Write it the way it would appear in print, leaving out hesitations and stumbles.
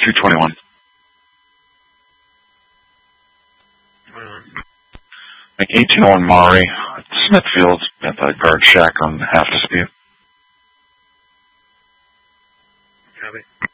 221. Like 1801 Maury, Smithfield, at the guard shack on half dispute. Copy.